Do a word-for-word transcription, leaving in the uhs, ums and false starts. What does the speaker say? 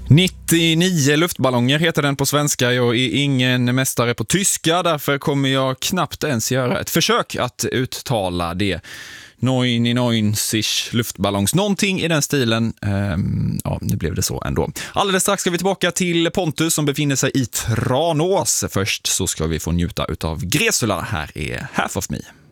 nittionio luftballonger heter den på svenska. Jag är ingen mästare på tyska, därför kommer jag knappt ens göra ett försök att uttala det. neunundneunzig luftballongs, någonting i den stilen. Ehm, ja, nu blev det så ändå. Alldeles strax ska vi tillbaka till Pontus som befinner sig i Tranås. Först så ska vi få njuta utav Gresula. Här är Half of Me.